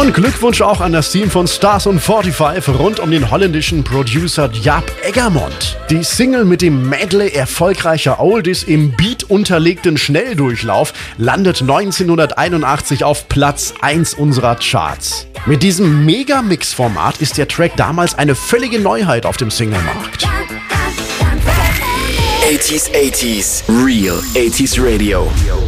Und Glückwunsch auch an das Team von Stars on 45 rund um den holländischen Producer Jaap Eggermont. Die Single mit dem Medley erfolgreicher Oldies im Beat-unterlegten Schnelldurchlauf landet 1981 auf Platz 1 unserer Charts. Mit diesem Mega-Mix-Format ist der Track damals eine völlige Neuheit auf dem Singlemarkt. 80s, Real 80s Radio.